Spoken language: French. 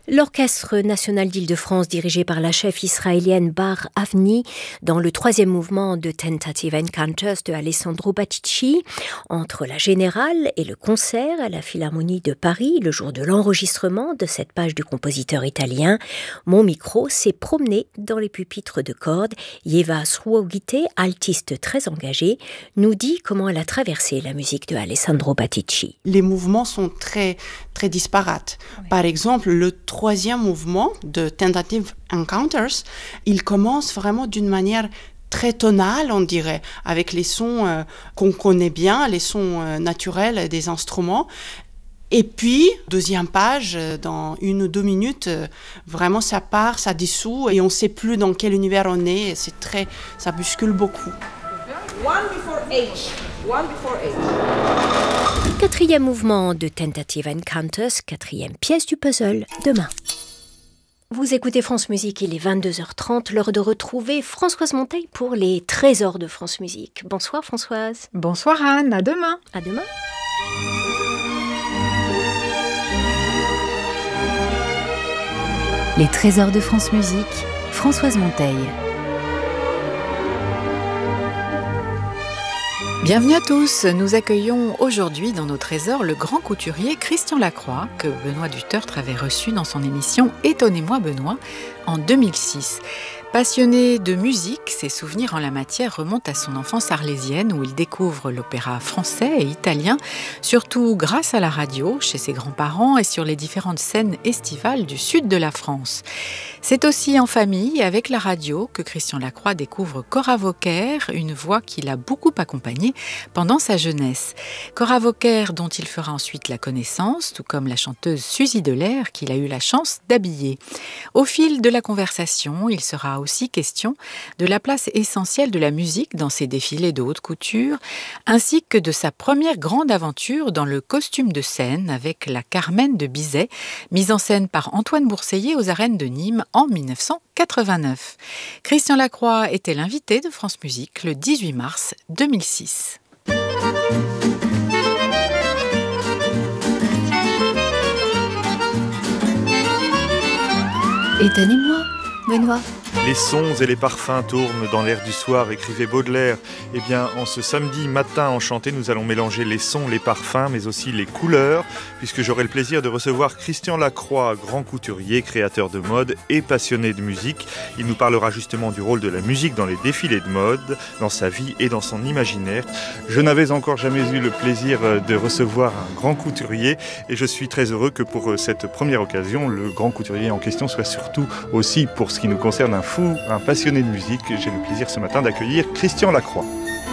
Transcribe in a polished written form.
L'Orchestre national d'Île-de-France, dirigé par la chef israélienne Bar Avni, dans le troisième mouvement de Tentative Encounters de Alessandro Bacicci, entre la Générale et le concert à la Philharmonie de Paris, le jour de l'enregistrement de cette page du compositeur italien, mon micro s'est promené dans les pupitres de cordes. Yeva Sruogite, altiste très engagée, nous dit comment elle a traversé la musique de Alessandro Bacicci. Les mouvements sont très disparates. Oui. Par exemple, le troisième mouvement de Tentative Encounters, il commence vraiment d'une manière très tonale, on dirait, avec les sons qu'on connaît bien, les sons naturels des instruments. Et puis, deuxième page, dans 1 ou 2 minutes, vraiment ça part, ça dissout, et on ne sait plus dans quel univers on est, et ça bouscule beaucoup. One before H. Quatrième mouvement de Tentative Encounters, quatrième pièce du puzzle, demain. Vous écoutez France Musique, il est 22h30, l'heure de retrouver Françoise Monteil pour les trésors de France Musique. Bonsoir Françoise. Bonsoir Anne, à demain. À demain. Les trésors de France Musique, Françoise Monteil. Bienvenue à tous, nous accueillons aujourd'hui dans nos trésors le grand couturier Christian Lacroix que Benoît Dutertre avait reçu dans son émission Étonnez-moi Benoît en 2006. Passionné de musique, ses souvenirs en la matière remontent à son enfance arlésienne où il découvre l'opéra français et italien, surtout grâce à la radio, chez ses grands-parents et sur les différentes scènes estivales du sud de la France. C'est aussi en famille, avec la radio, que Christian Lacroix découvre Cora Vauquer, une voix qui l'a beaucoup accompagné pendant sa jeunesse. Cora Vauquer dont il fera ensuite la connaissance, tout comme la chanteuse Suzy Delair qu'il a eu la chance d'habiller. Au fil de la conversation, il sera aussi question de la place essentielle de la musique dans ses défilés de haute couture, ainsi que de sa première grande aventure dans le costume de scène avec la Carmen de Bizet, mise en scène par Antoine Bourseiller aux arènes de Nîmes en 1989. Christian Lacroix était l'invité de France Musique le 18 mars 2006. Étonnez-moi, Benoît. Les sons et les parfums tournent dans l'air du soir, écrivait Baudelaire. Eh bien, en ce samedi matin enchanté, nous allons mélanger les sons, les parfums, mais aussi les couleurs, puisque j'aurai le plaisir de recevoir Christian Lacroix, grand couturier, créateur de mode et passionné de musique. Il nous parlera justement du rôle de la musique dans les défilés de mode, dans sa vie et dans son imaginaire. Je n'avais encore jamais eu le plaisir de recevoir un grand couturier, et je suis très heureux que pour cette première occasion, le grand couturier en question soit surtout aussi, pour ce qui nous concerne, un passionné de musique. J'ai le plaisir ce matin d'accueillir Christian Lacroix.